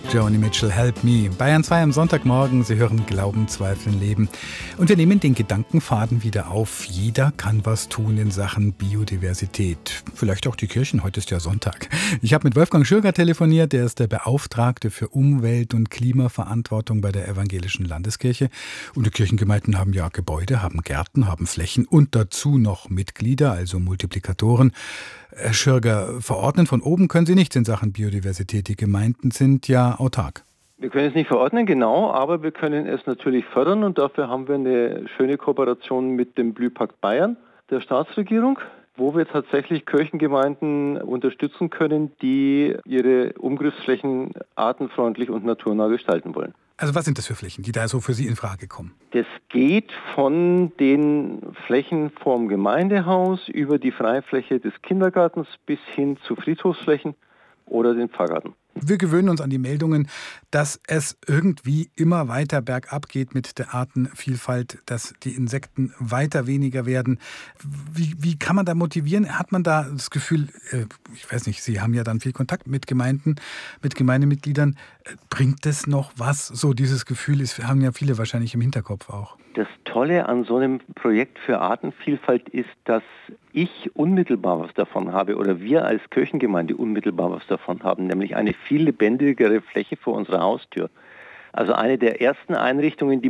Joni Mitchell, Help Me. Bayern 2 am Sonntagmorgen. Sie hören Glauben, Zweifeln, Leben. Und wir nehmen den Gedankenfaden wieder auf. Jeder kann was tun in Sachen Biodiversität. Vielleicht auch die Kirchen. Heute ist ja Sonntag. Ich habe mit Wolfgang Schürger telefoniert. Der ist der Beauftragte für Umwelt- und Klimaverantwortung bei der Evangelischen Landeskirche. Und die Kirchengemeinden haben ja Gebäude, haben Gärten, haben Flächen und dazu noch Mitglieder, also Multiplikatoren. Herr Schürger, verordnen von oben können Sie nichts in Sachen Biodiversität. Die Gemeinden sind ja autark. Wir können es nicht verordnen, genau, aber wir können es natürlich fördern und dafür haben wir eine schöne Kooperation mit dem Blühpakt Bayern, der Staatsregierung, wo wir tatsächlich Kirchengemeinden unterstützen können, die ihre Umgriffsflächen artenfreundlich und naturnah gestalten wollen. Also was sind das für Flächen, die da so für Sie in Frage kommen? Das geht von den Flächen vorm Gemeindehaus über die Freifläche des Kindergartens bis hin zu Friedhofsflächen oder den Pfarrgarten. Wir gewöhnen uns an die Meldungen, dass es irgendwie immer weiter bergab geht mit der Artenvielfalt, dass die Insekten weiter weniger werden. Wie kann man da motivieren? Hat man da das Gefühl, ich weiß nicht, Sie haben ja dann viel Kontakt mit Gemeinden, mit Gemeindemitgliedern. Bringt das noch was? So dieses Gefühl haben ja viele wahrscheinlich im Hinterkopf auch. Das Tolle an so einem Projekt für Artenvielfalt ist, dass ich unmittelbar was davon habe oder wir als Kirchengemeinde unmittelbar was davon haben, nämlich eine viel lebendigere Fläche vor unserer Haustür. Also eine der ersten Einrichtungen, die